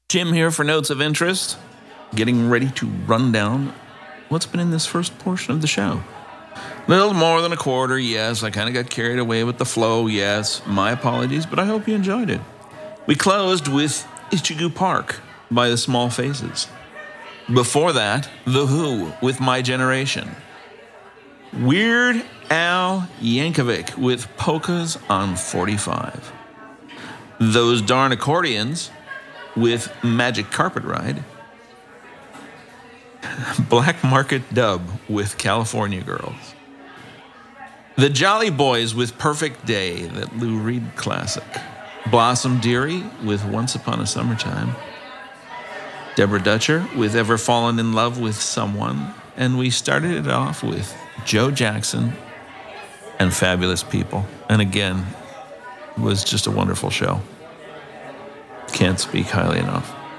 Jim here for Notes of Interest, getting ready to run down what's been in this first portion of the show. Little more than a quarter, yes. I kind of got carried away with the flow, yes. My apologies, but I hope you enjoyed it. We closed with Ichigu Park by the Small Faces. Before that, The Who with My Generation. Weird Al Yankovic with Polkas on 45. Those Darn Accordions with Magic Carpet Ride. Black Market Dub with California Girls. The Jolly Boys with Perfect Day, that Lou Reed classic. Blossom Dearie with Once Upon a Summertime. Deborah Dutcher with Ever Fallen in Love with Someone. And we started it off with Joe Jackson and Fabulous People. And again, it was just a wonderful show. Can't speak highly enough.